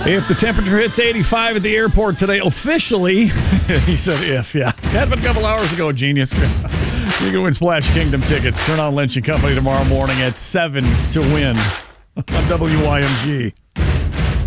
If the temperature hits 85 at the airport today, officially, he said if, yeah. Happened a couple hours ago, genius. You can win Splash Kingdom tickets. Turn on Lynch & Company tomorrow morning at 7 to win on WYMG.